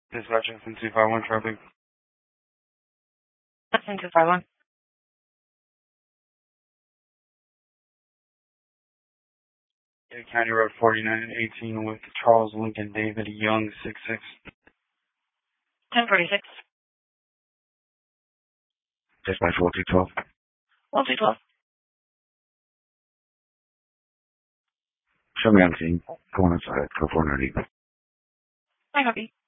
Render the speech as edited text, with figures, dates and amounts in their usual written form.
Dispatch from 251 traffic. That's in 251. County Road 49 and 18 with Charles Lincoln David Young 66. 1046. Dispatch 1212. 1212. Show me on scene. Go on inside. Go 490. I copy.